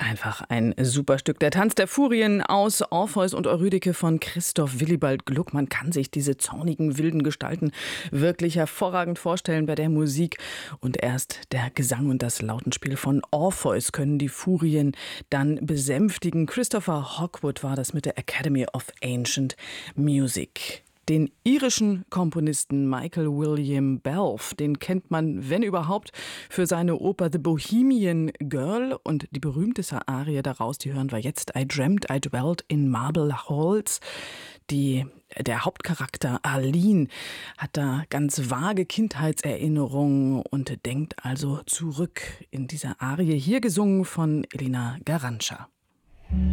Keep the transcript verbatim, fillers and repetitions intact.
Einfach ein super Stück. Der Tanz der Furien aus Orpheus und Eurydike von Christoph Willibald Gluck. Man kann sich diese zornigen, wilden Gestalten wirklich hervorragend vorstellen bei der Musik. Und erst der Gesang und das Lautenspiel von Orpheus können die Furien dann besänftigen. Christopher Hogwood war das mit der Academy of Ancient Music. Den irischen Komponisten Michael William Balfe, den kennt man, wenn überhaupt, für seine Oper The Bohemian Girl. Und die berühmteste Arie daraus, die hören wir jetzt, I Dreamt I Dwelt in Marble Halls. Die, der Hauptcharakter Arline hat da ganz vage Kindheitserinnerungen und denkt also zurück in dieser Arie, hier gesungen von Elina Garantscha.